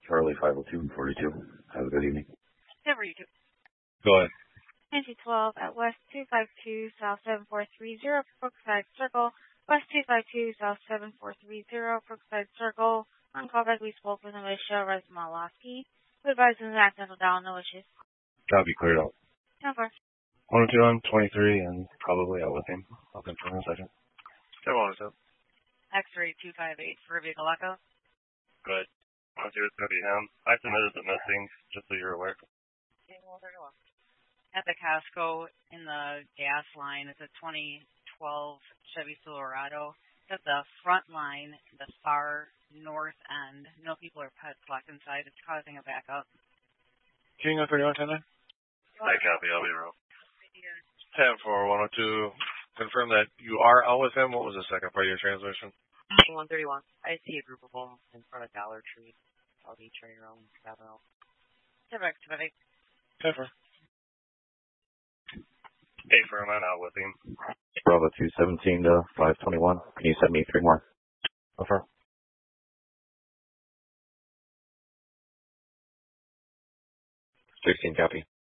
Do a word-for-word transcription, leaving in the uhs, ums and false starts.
Charlie five oh two forty-two. Have a good evening. Never you do. Go ahead. Nancy twelve at West two five two South seven four three zero Brookside Circle. West two five two South seven four three zero Brookside Circle. On callback, we spoke with Alicia Razmalowski, who advised an accidental down, no issues. Gotta be cleared up. Over. one oh two on twenty-three and probably out with him. I'll confirm in a second. seven one oh two. X-ray two five eight for vehicle echo. Good. I'll see what's going to be him. I submitted the missing, just so you're aware. At the Casco in the gas line, it's a twenty twelve Chevy Silverado. It's at the front line, the far north end. No people are pet collected inside. It's causing a backup. King on thirty-one ten nine? I copy. I'll be wrong. ten four one oh two. Confirm that you are out with him. What was the second part of your transmission? one thirty-one. I see a group of them in front of Dollar Tree. I'll be turning around and grabbing out. Direct to the ten four. Hey, firm, I'm out with him. Bravo two seventeen to five twenty-one. Can you send me three more? Confirm. sixteen copy.